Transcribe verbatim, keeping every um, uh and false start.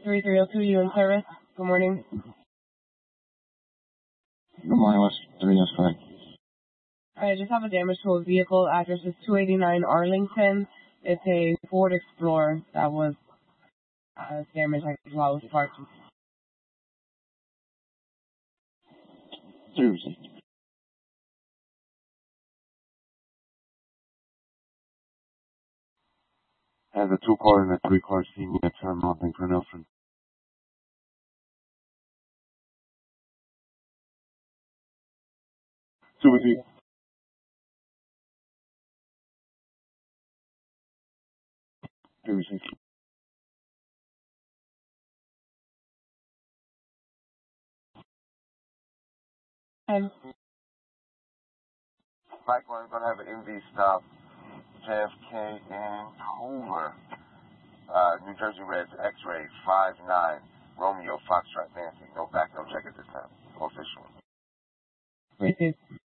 three three zero two, you in service? Good morning. Good morning, what's three, that's correct. I just have a damage to a vehicle. Address is two eighty-nine Arlington. It's a Ford Explorer that was uh, damaged like while it was parked. Seriously. Has a two car and a three car seen at Fairmount and Glenelson. Two with you. Seriously. Um, Bike one's gonna have an M V stop, J F K and Hoover. Uh, New Jersey Reds, X-ray, five nine, Romeo, Foxtrot, Nancy. No back, no check at this time. Official. Great.